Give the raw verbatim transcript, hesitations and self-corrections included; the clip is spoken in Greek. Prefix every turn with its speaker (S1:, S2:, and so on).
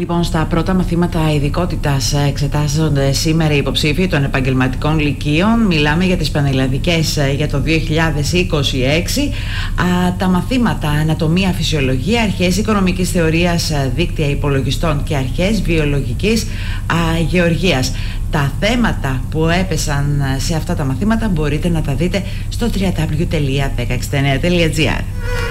S1: Λοιπόν, στα πρώτα μαθήματα ειδικότητας εξετάζονται σήμερα οι υποψήφοι των επαγγελματικών λυκείων. Μιλάμε για τις πανελλαδικές για το δύο χιλιάδες είκοσι έξι. Α, τα μαθήματα ανατομία, φυσιολογία, αρχές οικονομικής θεωρίας, δίκτυα υπολογιστών και αρχές βιολογικής α, γεωργίας. Τα θέματα που έπεσαν σε αυτά τα μαθήματα μπορείτε να τα δείτε στο double-u double-u double-u τελεία δέκα εξήντα εννέα τελεία τζι άρ.